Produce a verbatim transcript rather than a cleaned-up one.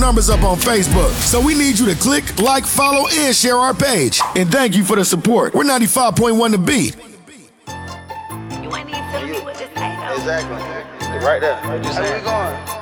numbers up on Facebook. So we need you to click, like, follow, and share our page. And thank you for the support. We're ninety-five point one The Beat. You ain't even telling me what this ain't though. Exactly. Right there. What you saying? Where we going?